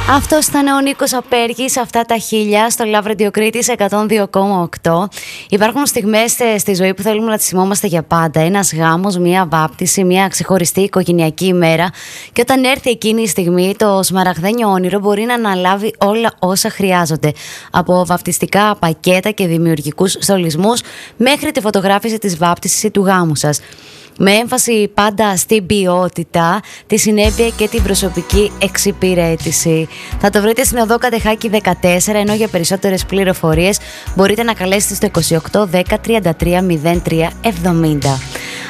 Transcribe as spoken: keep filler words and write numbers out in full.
Αυτό ήταν ο Νίκος Απέργης, αυτά τα χίλια στο Love Radio Κρήτης εκατόν δύο κόμμα οκτώ. Υπάρχουν στιγμές στη ζωή που θέλουμε να τις θυμόμαστε για πάντα. Ένας γάμος, μια βάπτιση, μια ξεχωριστή οικογενειακή ημέρα. Και όταν έρθει εκείνη η στιγμή, το σμαραγδένιο όνειρο μπορεί να αναλάβει όλα όσα χρειάζονται. Από βαπτιστικά πακέτα και δημιουργικούς στολισμούς μέχρι τη φωτογράφηση της βάπτισης ή του γάμου σας. Με έμφαση πάντα στην ποιότητα, τη συνέπεια και την προσωπική εξυπηρέτηση. Θα το βρείτε στην οδό Κατεχάκη δεκατέσσερα, ενώ για περισσότερες πληροφορίες μπορείτε να καλέσετε στο είκοσι οκτώ δέκα τριάντα τρία μηδέν τρία εβδομήντα.